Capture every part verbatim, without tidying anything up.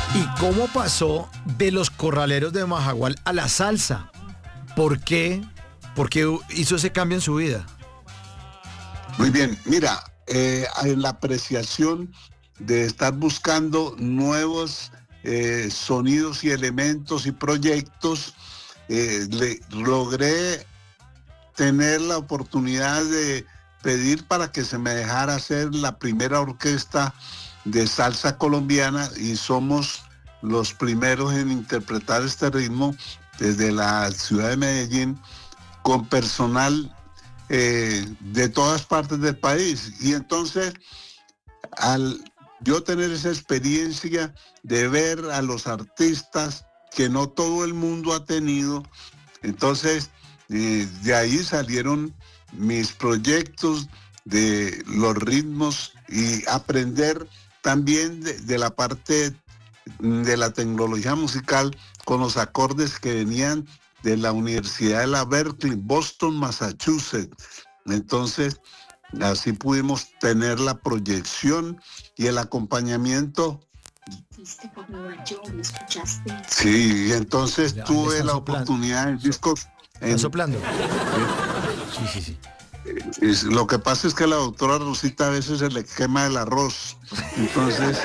¿Y cómo pasó de los corraleros de Majagual a la salsa? ¿Por qué? ¿Por qué hizo ese cambio en su vida? Muy bien, mira, eh, en la apreciación de estar buscando nuevos eh, sonidos y elementos y proyectos, eh, le, logré tener la oportunidad de pedir para que se me dejara hacer la primera orquesta de salsa colombiana y somos los primeros en interpretar este ritmo desde la ciudad de Medellín con personal eh, de todas partes del país. Y entonces, al yo tener esa experiencia de ver a los artistas que no todo el mundo ha tenido, entonces eh, de ahí salieron mis proyectos de los ritmos y aprender también de, de la parte de la tecnología musical con los acordes que venían de la Universidad de la Berkeley, Boston, Massachusetts. Entonces, así pudimos tener la proyección y el acompañamiento. Sí, y entonces Ya, tuve la soplando. oportunidad en discos. ¿Están En, soplando? Sí, sí, sí. es, lo que pasa es que a la doctora Rosita a veces se le quema el arroz. Entonces...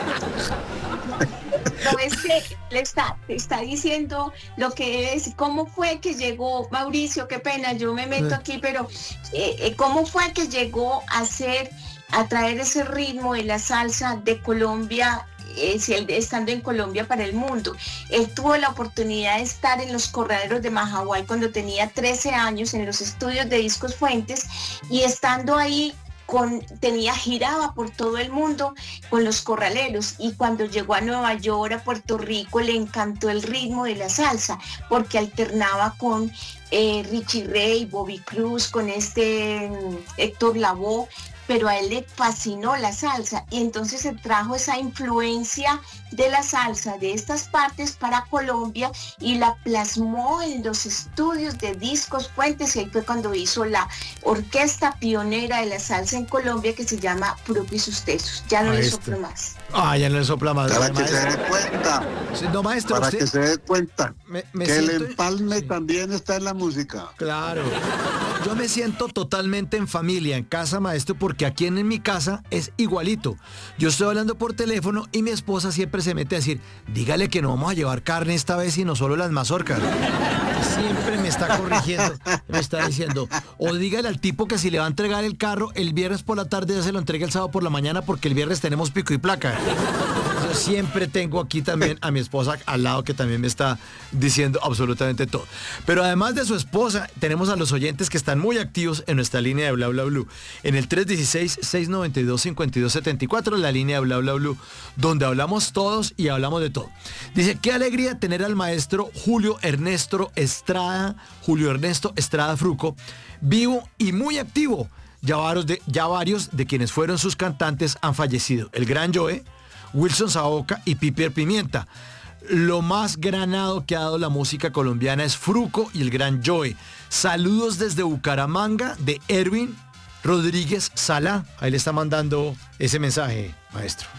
No, es que le está, le está diciendo lo que es, cómo fue que llegó, Mauricio, qué pena, yo me meto aquí, pero eh, eh, cómo fue que llegó a hacer, a traer ese ritmo de la salsa de Colombia, eh, si él, estando en Colombia para el mundo. Él tuvo la oportunidad de estar en los corraleros de Majagual cuando tenía trece años en los estudios de Discos Fuentes y estando ahí Con, tenía, giraba por todo el mundo con los corraleros y cuando llegó a Nueva York, a Puerto Rico, le encantó el ritmo de la salsa porque alternaba con eh, Richie Ray, Bobby Cruz, con este um, Héctor Lavoe, pero a él le fascinó la salsa y entonces se trajo esa influencia de la salsa de estas partes para Colombia y la plasmó en los estudios de Discos Fuentes y ahí fue cuando hizo la orquesta pionera de la salsa en Colombia que se llama Fruco y sus Tesos. Ya no le soplo más. Ah, ya no le sopla más. Para que maestro. se dé cuenta. Sí, no, maestro, Para usted... que se dé cuenta Me, me que siento... el empalme sí. también está en la música. Claro. Yo me siento totalmente en familia, en casa, maestro, porque aquí en, en mi casa es igualito. Yo estoy hablando por teléfono y mi esposa siempre se mete a decir, dígale que no vamos a llevar carne esta vez, sino solo las mazorcas. Siempre me está corrigiendo, me está diciendo, o dígale al tipo que si le va a entregar el carro el viernes por la tarde, ya se lo entregue el sábado por la mañana, porque el viernes tenemos pico y placa. Yo siempre tengo aquí también a mi esposa al lado que también me está diciendo absolutamente todo. Pero además de su esposa, tenemos a los oyentes que están muy activos en nuestra línea de Bla Bla Blue. En el tres uno seis, seis nueve dos, cinco dos siete cuatro, la línea de Bla Bla Blue, donde hablamos todos y hablamos de todo. Dice, qué alegría tener al maestro Julio Ernesto Estrada, Julio Ernesto Estrada Fruco, vivo y muy activo. Ya varios de, ya varios de quienes fueron sus cantantes han fallecido. El gran Joe, Wilson Saoca y Piper Pimienta. Lo más granado que ha dado la música colombiana es Fruco y el gran Joe. Saludos desde Bucaramanga de Erwin Rodríguez Sala. Ahí le está mandando ese mensaje, maestro.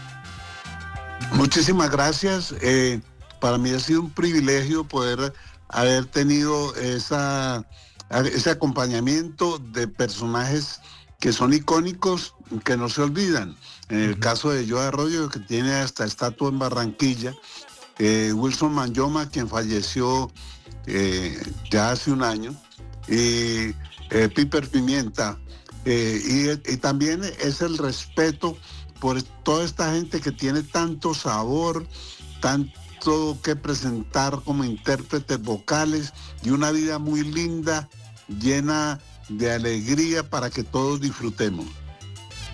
Muchísimas gracias. Eh, para mí ha sido un privilegio poder haber tenido esa, ese acompañamiento de personajes que son icónicos, que no se olvidan. En el uh-huh. caso de Joe Arroyo, que tiene hasta estatua en Barranquilla, eh, Wilson Manyoma, quien falleció eh, ya hace un año, y eh, Piper Pimienta, eh, y, y también es el respeto por toda esta gente que tiene tanto sabor, tanto que presentar como intérpretes vocales y una vida muy linda, llena de alegría para que todos disfrutemos.